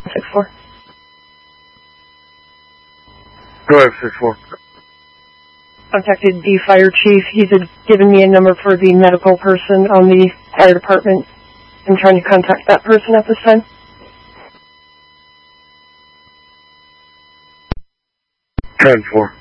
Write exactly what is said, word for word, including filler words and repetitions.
six four. Go ahead, six four. Contacted the fire chief. He's given me a number for the medical person on the fire department. I'm trying to contact that person at this time. ten four.